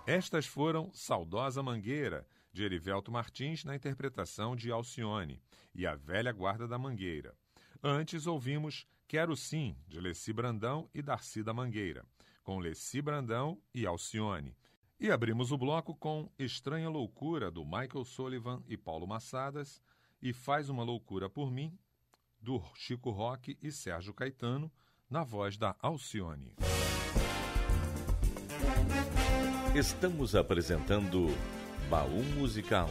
Estas foram Saudosa Mangueira, de Erivelto Martins, na interpretação de Alcione, e A Velha Guarda da Mangueira. Antes ouvimos Quero Sim, de Leci Brandão e Darcy da Mangueira, com Leci Brandão e Alcione. E abrimos o bloco com Estranha Loucura, do Michael Sullivan e Paulo Massadas, e Faz Uma Loucura por Mim, do Chico Roque e Sérgio Caetano, na voz da Alcione. Estamos apresentando Baú Musical.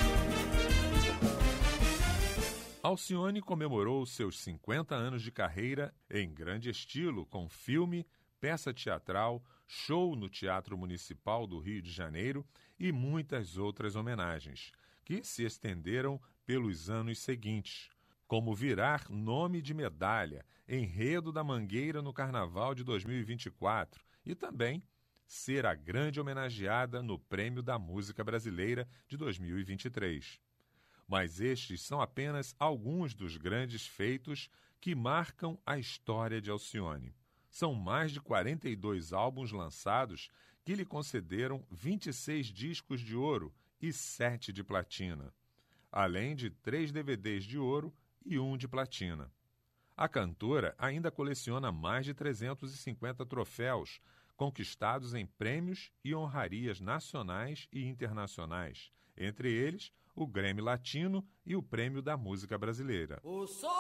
Alcione comemorou seus 50 anos de carreira em grande estilo, com filme, peça teatral, show no Teatro Municipal do Rio de Janeiro e muitas outras homenagens, que se estenderam pelos anos seguintes, como virar nome de medalha, enredo da Mangueira no Carnaval de 2024 e também ser a grande homenageada no Prêmio da Música Brasileira de 2023. Mas estes são apenas alguns dos grandes feitos que marcam a história de Alcione. São mais de 42 álbuns lançados que lhe concederam 26 discos de ouro e 7 de platina, além de 3 DVDs de ouro e 1 de platina. A cantora ainda coleciona mais de 350 troféus, conquistados em prêmios e honrarias nacionais e internacionais, entre eles o Grammy Latino e o Prêmio da Música Brasileira.